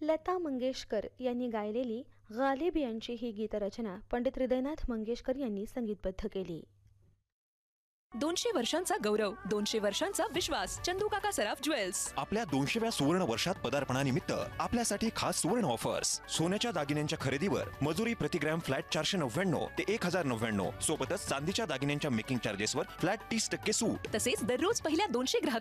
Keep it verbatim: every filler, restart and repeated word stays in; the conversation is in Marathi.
लता मंगेशकर यांनी गायलेली गालिब यांची ही गीतरचना पंडित हृदयनाथ मंगेशकर यांनी संगीतबद्ध केली. दोनशे वर्षांचा गौरव, दोनशे वर्षांचा विश्वास. चंदू काका सराफ ज्वेल्स. आपल्या दोनशेव्या सुवर्ण वर्षात पदार्पणानिमित्त आपल्यासाठी खास सुवर्ण ऑफर्स. सोन्याच्या दागिन्यांच्या खरेदीवर मजुरी प्रति ग्रॅम फ्लॅट चारशे नव्याण्णव ते एक हजार नव्याण्णव. सोबतच चांदीच्या दागिन्यांच्या मेकिंग चार्जेसवर फ्लॅट तीस टक्के सूट. तसेच दररोज पहिल्या दोनशे ग्राहक